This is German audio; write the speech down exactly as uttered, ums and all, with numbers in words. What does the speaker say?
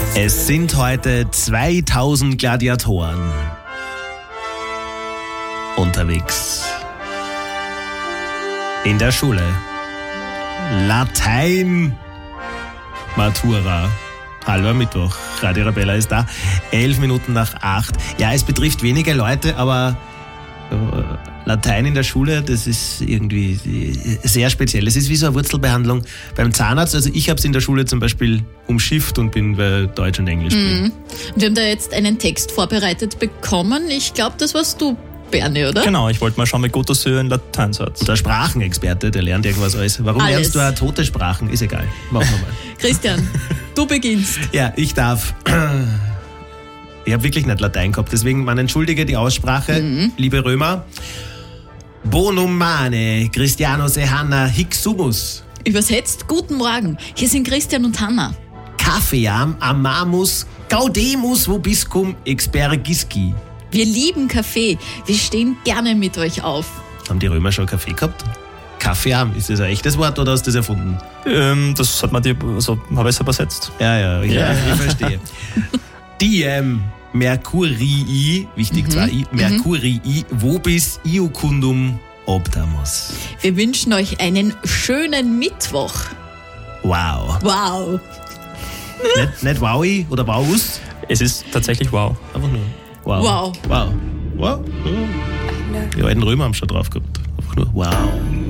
Es sind heute zweitausend Gladiatoren unterwegs. In der Schule. Latein Matura. Hallo am Mittwoch. Radio Arabella ist da. Elf Minuten nach acht. Ja, es betrifft wenige Leute, aber Latein in der Schule, das ist irgendwie sehr speziell. Es ist wie so eine Wurzelbehandlung beim Zahnarzt. Also ich habe es in der Schule zum Beispiel umschifft und bin bei Deutsch und Englisch. Mhm. Wir haben da jetzt einen Text vorbereitet bekommen. Ich glaube, das warst du, Bernie, oder? Genau, ich wollte mal schauen, mit Gottes Höhe einen Lateinsatz. Der Sprachenexperte, der lernt irgendwas alles. Warum Alles. lernst du auch tote Sprachen? Ist egal. Machen wir mal. Christian, du beginnst. Ja, ich darf. Ich habe wirklich nicht Latein gehabt, deswegen man entschuldige die Aussprache, mhm. liebe Römer. Bonum mane, Christiano se Hanna hic sumus. Übersetzt, guten Morgen. Hier sind Christian und Hanna. Kaffeam amamus gaudemus vobiscum expergisci. Wir lieben Kaffee. Wir stehen gerne mit euch auf. Haben die Römer schon Kaffee gehabt? Kaffeam, ist das ein echtes Wort oder hast du das erfunden? Ähm, das hat man dir, also habe ich es übersetzt. Ja, ja, ich, Ja. ich verstehe. Diem Mercurii, wichtig Mhm. zwar, I, Mercurii vobis iucundum obdamus. Wir wünschen euch einen schönen Mittwoch. Wow. Wow. Nicht, nicht wowi oder wowus, Es ist tatsächlich wow. einfach nur wow. Wow. Wow. Wow. Die alten Römer haben schon drauf gehabt. Einfach nur wow.